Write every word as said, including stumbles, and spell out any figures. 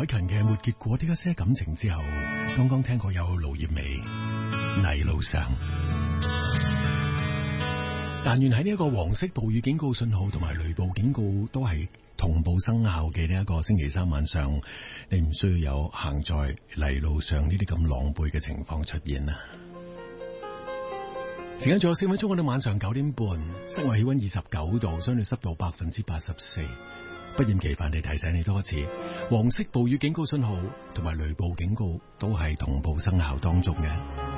凱芹嘅沒結果的一些感情之後，剛剛聽過有盧業瑂泥路上。但願喺呢一個黃色暴雨警告信號同埋雷暴警告都係同步生效嘅呢一個星期三晚上，你唔需要有行在泥路上呢啲咁狼狽嘅情況出現啦。時間仲有四分鐘，我哋晚上九點半，室外氣溫二十九度，相對濕度百分之八十四。不厭其煩地提醒你多一次，黃色暴雨警告信號同埋雷暴警告都係同步生效當中嘅。